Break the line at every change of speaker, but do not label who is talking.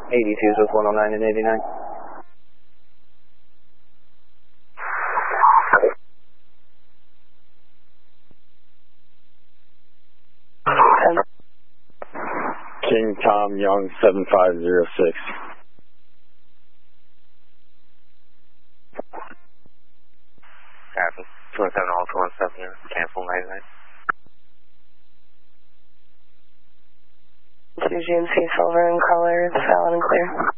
82s with 109 and 89.
King Tom Young 7506.
Captain 27 all 217, cancel 99.
2 GMC Silver and colors, valid and clear.